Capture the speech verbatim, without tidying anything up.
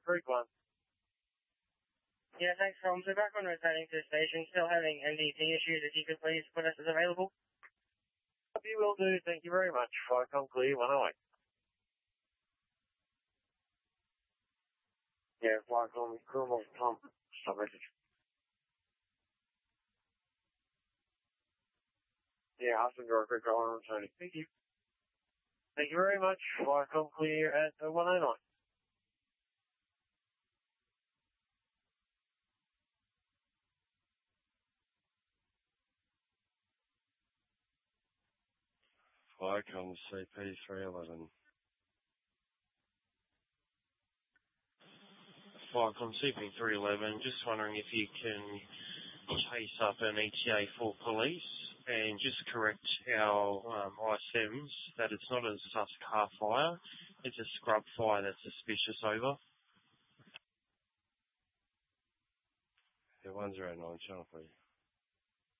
Creek one. Yeah, thanks, Tom. So back on returning to the station, still having M D T issues, if you could please put us as available. You will do, thank you very much. Viacom clear, one oh eight. Yeah, Viacom, Coolmore, Tom, stop message. Yeah, Austin Door Creek, Rowan, returning. Thank you. Thank you very much. Viacom clear at uh, one oh nine. Viacom C P three eleven. Viacom C P three eleven, just wondering if you can chase up an E T A for police and just correct our um, I S Ms that it's not a sus car fire, it's a scrub fire that's suspicious over. Yeah, one zero nine, channel three.